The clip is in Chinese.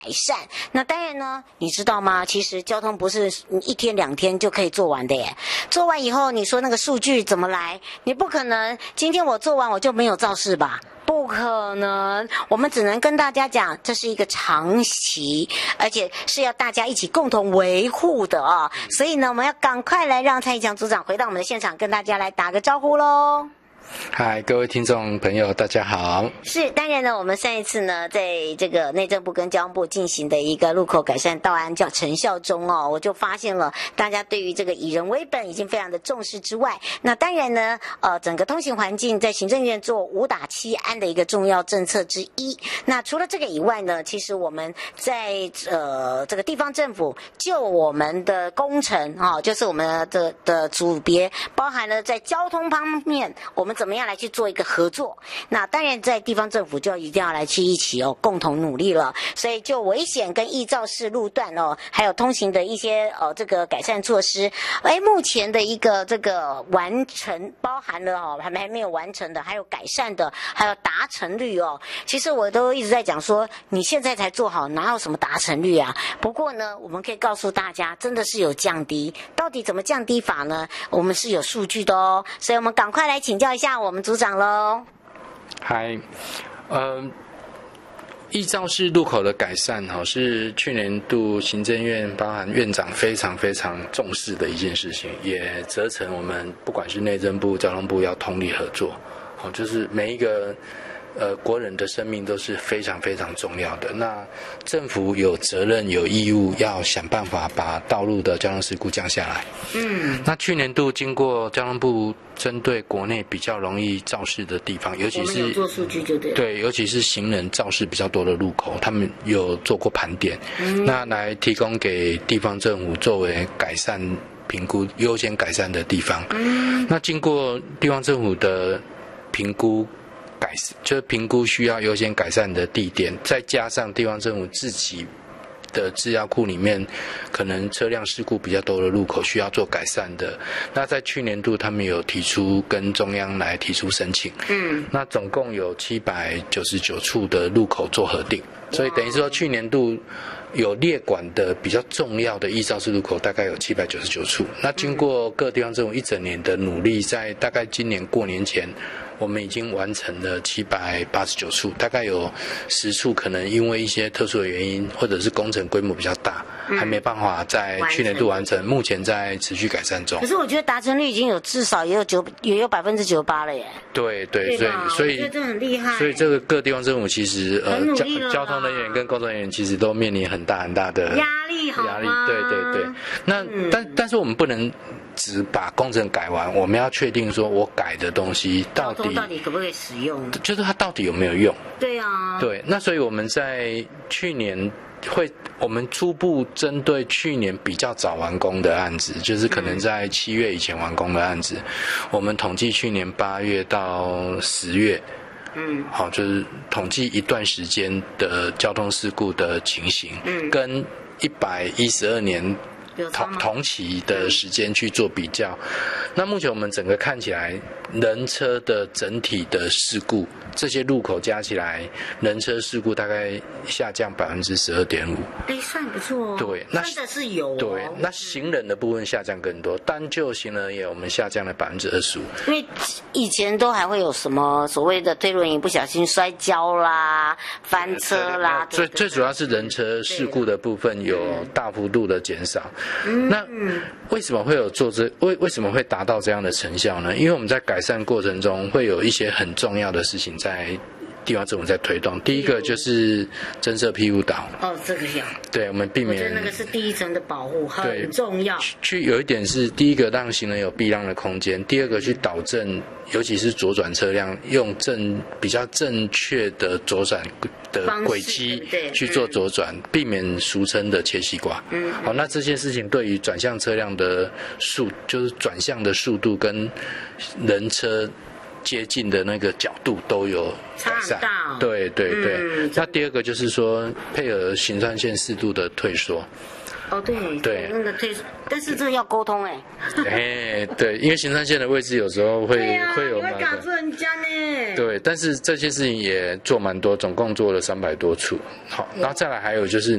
善。那当然呢，你知道吗？其实交通不是1天2天就可以做完的耶。做完以后，你说那个数据怎么来？你不可能今天我做完我就没有肇事吧？不可能，我们只能跟大家讲，这是一个长期，而且是要大家一起共同维护的啊。所以呢，我们要赶快来让蔡义强组长回到我们的现场，跟大家来打个招呼咯。 嗨，各位听众朋友，大家好。 是，当然呢，我们上一次呢，在这个内政部跟交通部进行的一个路口改善道安成效中哦，我就发现了大家对于这个以人为本已经非常的重视之外，那当然呢，整个通行环境在行政院做5打7安的一个重要政策之一。那除了这个以外呢，其实我们在这个地方政府就我们的工程就是我们的组别，包含了在交通方面，我们怎么样来去做一个合作？那当然，在地方政府就一定要来去一起共同努力了。所以就危险跟易肇事路段还有通行的一些这个改善措施，目前的一个这个完成，包含了还没有完成的，还有改善的，还有达成率其实我都一直在讲说，你现在才做好，哪有什么达成率啊？不过呢，我们可以告诉大家，真的是有降低。到底怎么降低法呢？我们是有数据的哦。所以我们赶快来请教一下我们组长喽。 嗨，易肇事路口的改善是去年度行政院包含院长非常非常重视的一件事情，也责成我们不管是内政部、交通部要通力合作，就是每一个国人的生命都是非常非常重要的。那政府有责任有义务要想办法把道路的交通事故降下来。那去年度经过交通部针对国内比较容易肇事的地方，尤其是我们有做数据就对了。 对，尤其是行人肇事比较多的路口，他们有做过盘点，那来提供给地方政府作为改善评估优先改善的地方。那经过地方政府的评估。就是评估需要优先改善的地点，再加上地方政府自己的资料库里面可能车辆事故比较多的路口需要做改善的，那在去年度他们有提出跟中央来提出申请，那总共有799处的路口做核定，所以等于说去年度有列管的比较重要的易肇事路口大概有799处。那经过各地方政府一整年的努力，在大概今年过年前，我们已经完成了789处，大概有10处可能因为一些特殊的原因，或者是工程规模比较大，还没办法在去年度完成，目前在持续改善中。 可是我觉得达成率已经有至少也有98%了耶。 对， 所以这很厉害。 所以这个各地方政府其实交通人员跟工作人员其实都面临很大的压力， 对。那但是我们不能只把工程改完，我们要确定说我改的东西到底可不可以使用， 就是它到底有没有用。 对啊， 对。那所以我们在去年我们初步针对去年比较早完工的案子，就是可能在7月以前完工的案子，我们统计去年8月到10月，就是统计一段时间的交通事故的情形，跟112年同期的时间去做比较。那目前我们整个看起来，人车的整体的事故，这些路口加起来，人车事故大概下降12.5%。 算不错哦。 对，那真的是有对，那行人的部分下降更多，单就行人而言，我们下降了25%。 因为以前都还会有什么所谓的推轮椅不小心摔跤啦、翻车啦， 最主要是人车事故的部分有大幅度的减少。那为什么会有为什么会达到这样的成效呢？因为我们在改善过程中会有一些很重要的事情在地方政府在推动。第一个就是增设庇护岛。 这个有。对， 我们避免。 我觉得那个是第一层的保护，很重要。 有一点是第一个让行人有避让的空间，第二个去导正，尤其是左转车辆用比较正确的左转的轨迹去做左转，避免俗称的切西瓜。好，那这些事情对于转向车辆的就是转向的速度跟人车接近的那个角度都有改善。对。那第二个就是说配合行船线适度的退缩。 哦，对对， 那个退，但是这个要沟通哎。 对，因为行山线的位置有时候会有你会卡住人家呢。 对，但是这些事情也做蛮多，总共做了300多处。好，然后再来还有就是